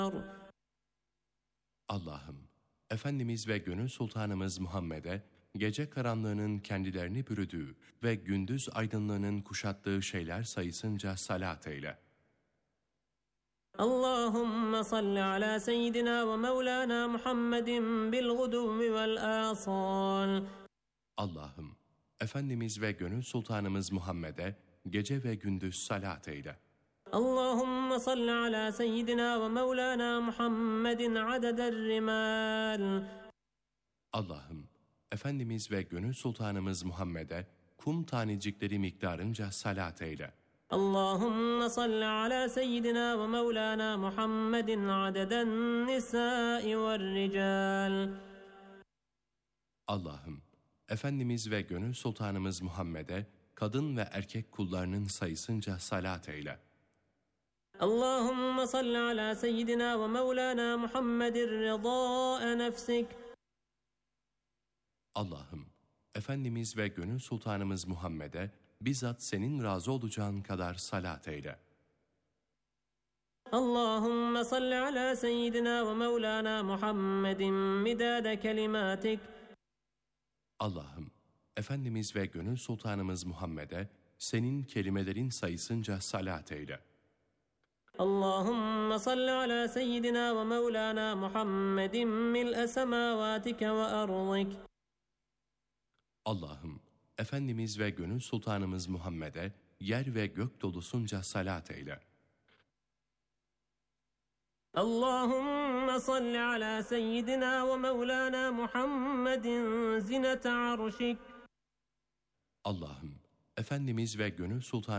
Allah'ım, Efendimiz ve Gönül Sultanımız Muhammed'e gece karanlığının kendilerini bürüdüğü ve gündüz aydınlığının kuşattığı şeyler sayısınca salat eyle. Allahümme salli ala seyyidina ve mevlana Muhammedin bil guduvi vel asal. Allah'ım, Efendimiz ve Gönül Sultanımız Muhammed'e gece ve gündüz salat eyle. Allahümme salli ala seyyidina ve mevlana Muhammedin adeder rimal. Allah'ım, Efendimiz ve Gönül Sultanımız Muhammed'e kum tanecikleri miktarınca salat eyle. Allahümme salli ala seyyidina ve mevlana Muhammedin adeden nisai ve rical. Allah'ım, Efendimiz ve Gönül Sultanımız Muhammed'e kadın ve erkek kullarının sayısınca salat eyle. Allahümme salli ala seyyidina ve mevlana Muhammedin rıdâe nefsik. Allah'ım, Efendimiz ve Gönül Sultanımız Muhammed'e bizzat senin razı olacağın kadar salat eyle. Allahümme salli ala seyyidina ve mevlana Muhammedin midade kelimatik. Allah'ım, Efendimiz ve Gönül Sultanımız Muhammed'e senin kelimelerin sayısınca salat eyle. Allahümme salli ala seyyidina ve mevlana Muhammedin mil'e semavatike ve arzik. Allah'ım, Efendimiz ve Gönül Sultanımız Muhammed'e yer ve gök dolusunca salat eyle. Allahümme salli ala seyyidina ve mevlana Muhammedin zinete arşik. Allah'ım, Efendimiz ve Gönül Sultanımız